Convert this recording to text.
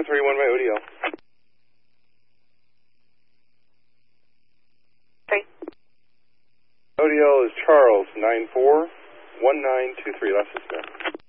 Echo 3, 1 by ODL. 3. ODL is Charles, 941923, last is